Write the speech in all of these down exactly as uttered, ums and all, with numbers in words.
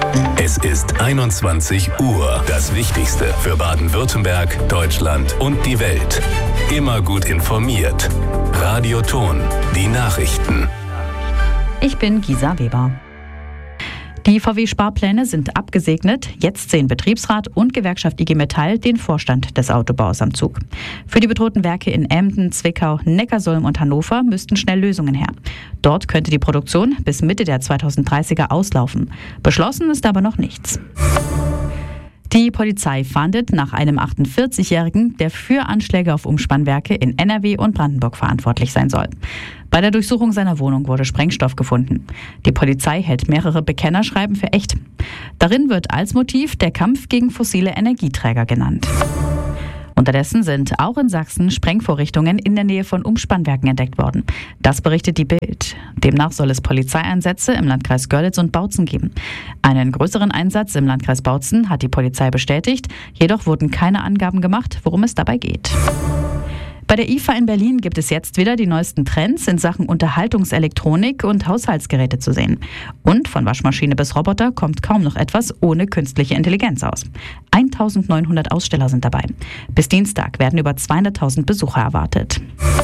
Es ist einundzwanzig Uhr. Das Wichtigste für Baden-Württemberg, Deutschland und die Welt. Immer gut informiert. Radio Ton, die Nachrichten. Ich bin Gisa Weber. Die V W-Sparpläne sind abgesegnet. Jetzt sehen Betriebsrat und Gewerkschaft I G Metall den Vorstand des Autobaus am Zug. Für die bedrohten Werke in Emden, Zwickau, Neckarsulm und Hannover müssten schnell Lösungen her. Dort könnte die Produktion bis Mitte der zweitausenddreißiger auslaufen. Beschlossen ist aber noch nichts. Die Polizei fahndet nach einem achtundvierzigjährigen, der für Anschläge auf Umspannwerke in N R W und Brandenburg verantwortlich sein soll. Bei der Durchsuchung seiner Wohnung wurde Sprengstoff gefunden. Die Polizei hält mehrere Bekennerschreiben für echt. Darin wird als Motiv der Kampf gegen fossile Energieträger genannt. Unterdessen sind auch in Sachsen Sprengvorrichtungen in der Nähe von Umspannwerken entdeckt worden. Das berichtet die Bild. Demnach soll es Polizeieinsätze im Landkreis Görlitz und Bautzen geben. Einen größeren Einsatz im Landkreis Bautzen hat die Polizei bestätigt. Jedoch wurden keine Angaben gemacht, worum es dabei geht. Bei der I F A in Berlin gibt es jetzt wieder die neuesten Trends in Sachen Unterhaltungselektronik und Haushaltsgeräte zu sehen. Und von Waschmaschine bis Roboter kommt kaum noch etwas ohne künstliche Intelligenz aus. eintausendneunhundert Aussteller sind dabei. Bis Dienstag werden über zweihunderttausend Besucher erwartet.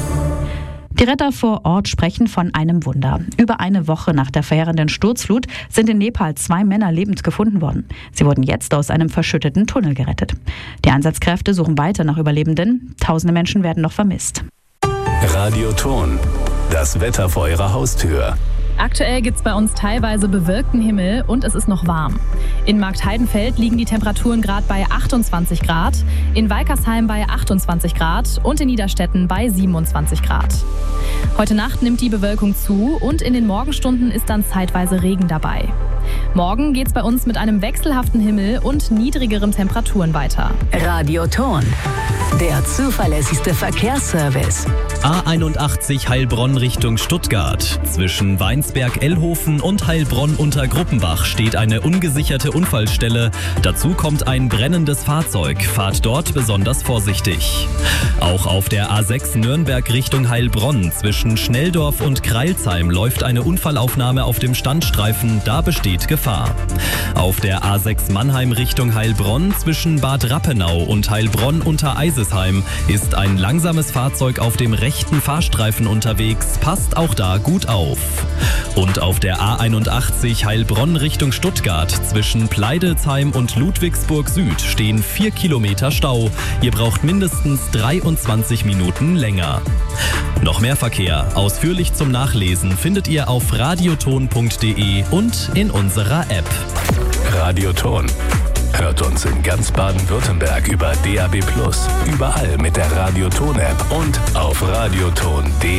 Die Retter vor Ort sprechen von einem Wunder. Über eine Woche nach der verheerenden Sturzflut sind in Nepal zwei Männer lebend gefunden worden. Sie wurden jetzt aus einem verschütteten Tunnel gerettet. Die Einsatzkräfte suchen weiter nach Überlebenden. Tausende Menschen werden noch vermisst. Radio Ton, das Wetter vor Ihrer Haustür. Aktuell gibt es bei uns teilweise bewölkten Himmel und es ist noch warm. In Marktheidenfeld liegen die Temperaturen gerade bei achtundzwanzig Grad, in Walkersheim bei achtundzwanzig Grad und in Niederstetten bei siebenundzwanzig Grad. Heute Nacht nimmt die Bewölkung zu und in den Morgenstunden ist dann zeitweise Regen dabei. Morgen geht's bei uns mit einem wechselhaften Himmel und niedrigeren Temperaturen weiter. Radio Ton, der zuverlässigste Verkehrsservice. A einundachtzig Heilbronn Richtung Stuttgart. Zwischen Weinsberg-Ellhofen und Heilbronn unter Gruppenbach steht eine ungesicherte Unfallstelle. Dazu kommt ein brennendes Fahrzeug. Fahrt dort besonders vorsichtig. Auch auf der A sechs Nürnberg Richtung Heilbronn zwischen Schnelldorf und Kreilsheim läuft eine Unfallaufnahme auf dem Standstreifen. Da besteht Gefahr. Auf der A sechs Mannheim Richtung Heilbronn zwischen Bad Rappenau und Heilbronn unter Eisesheim ist ein langsames Fahrzeug auf dem rechten Fahrstreifen unterwegs. Passt auch da gut auf. Und auf der A einundachtzig Heilbronn Richtung Stuttgart zwischen Pleidelsheim und Ludwigsburg Süd stehen vier Kilometer Stau. Ihr braucht mindestens dreiundzwanzig Minuten länger. Noch mehr Verkehr, ausführlich zum Nachlesen, findet ihr auf radioton punkt de und in unserer App. Radio Ton. Hört uns in ganz Baden-Württemberg über D A B plus, überall mit der Radio Ton App und auf radioton punkt de.